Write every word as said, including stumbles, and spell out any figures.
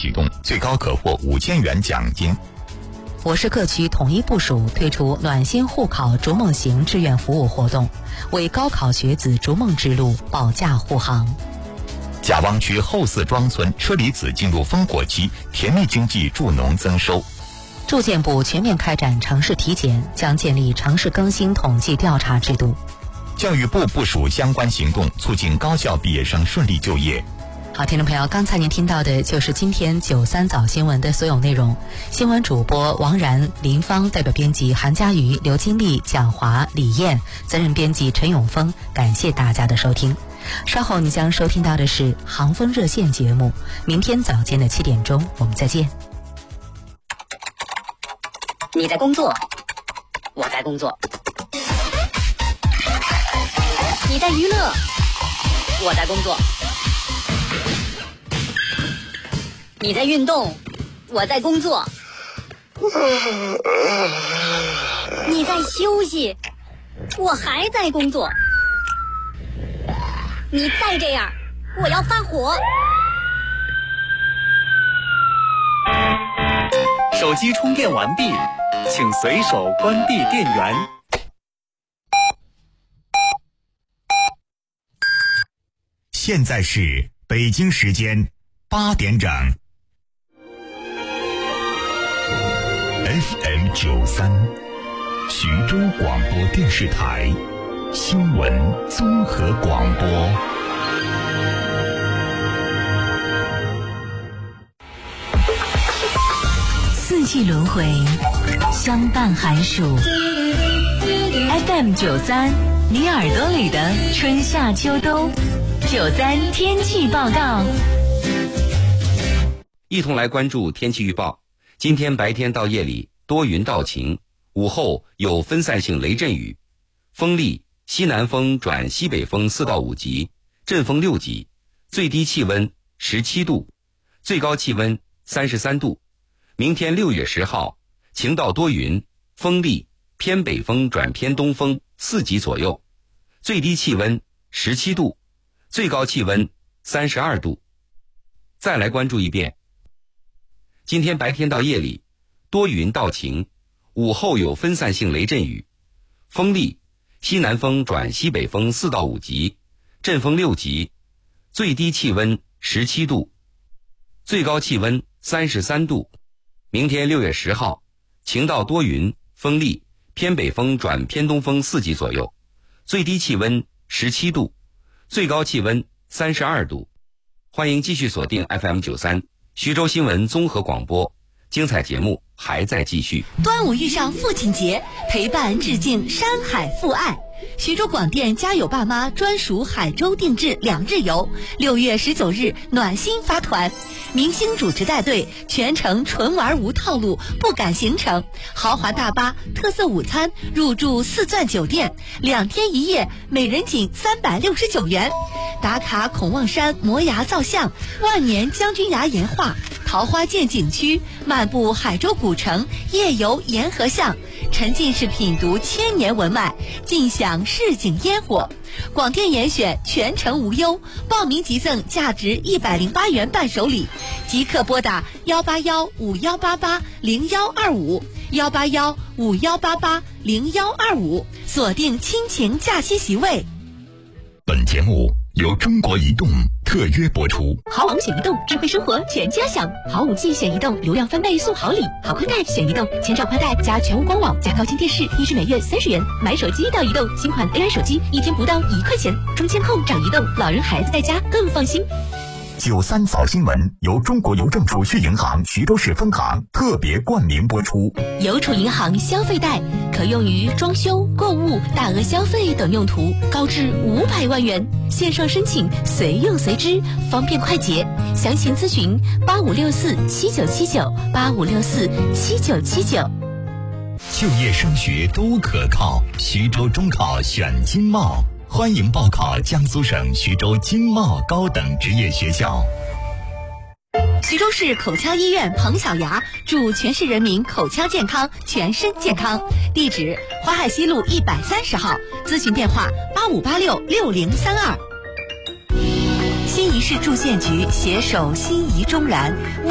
启动，最高可获五千元奖金。 我市各区统一部署推出暖心护考逐梦行志愿服务活动，为高考学子逐梦之路保驾护航。 贾汪区后四庄村车厘子进入烽火期，甜蜜经济助农增收。 住建部全面开展城市体检，将建立城市更新统计调查制度。 教育部部署相关行动，促进高校毕业生顺利就业。 好，听众朋友，刚才您听到的就是今天九三早新闻的所有内容。新闻主播王然、林芳，代表编辑韩佳瑜、刘金丽、蒋华、李艳，责任编辑陈永峰。感谢大家的收听。稍后你将收听到的是航风热线节目，明天早间的七点钟我们再见。 你在工作，我在工作；你在娱乐，我在工作；你在运动，我在工作；你在休息，我还在工作。你再这样，我要发火。 手机充电完毕，请随手关闭电源。 现在是北京时间八点整。F M 九三，徐州广播电视台新闻综合广播。 四季轮回，相伴寒暑。F M 九三，你耳朵里的春夏秋冬。九三天气报告， 一同来关注天气预报。今天白天到夜里多云到晴，午后有分散性雷阵雨，风力西南风转西北风四到五级，阵风六级，最低气温十七度，最高气温三十三度。明天六月十号，晴到多云，风力偏北风转偏东风四级左右，最低气温十七度，最高气温三十二度。再来关注一遍，今天白天到夜里多云到晴，午后有分散性雷阵雨，风力西南风转西北风四到五级，阵风六级，最低气温十七度，最高气温三十三度。明天六月十号，晴到多云，风力偏北风转偏东风四级左右，最低气温十七度，最高气温三十二度。欢迎继续锁定 F M 九三徐州新闻综合广播，精彩节目还在继续。 端午遇上父亲节，陪伴致敬山海父爱。徐州广电家有爸妈专属海州定制两日游，六月十九日暖心发团，明星主持带队，全程纯玩无套路，不赶行程，豪华大巴，特色午餐，入住四钻酒店，两天一夜，每人仅三百六十九元。打卡孔望山摩崖造像，万年将军崖岩画，桃花涧景区，漫步海州古城，夜游沿河巷，沉浸式品读千年文脉，尽享市井烟火。广电严选全程无忧，报名即赠价值一百零八元伴手礼，即刻拨打幺八幺五幺八八零幺二五幺八幺五幺八八零幺二五，锁定亲情假期席位。 本节目由中国移动特约播出。 好网选移动，智慧生活全家享。好五 G 选移动，流量翻倍送好礼。好宽带选移动，千兆宽带加全屋官网加高清电视，一支每月三十元。买手机到移动，新款 A I 手机一天不到一块钱。中监控找移动，老人孩子在家更放心。 九三早新闻由中国邮政储蓄银行徐州市分行特别冠名播出。 邮储银行消费贷可用于装修、购物、大额消费等用途，高至五百万元。线上申请，随用随支，方便快捷。详情咨询八五六四七九七九八五六四七九七九。 就业升学都可靠，徐州中考选经贸。欢迎报考江苏省徐州经贸高等职业学校。 徐州市口腔医院彭小牙祝全市人民口腔健康，全身健康。地址：淮海西路一百三十号，咨询电话八五八六六零三二。新沂市住建局携手新沂中燃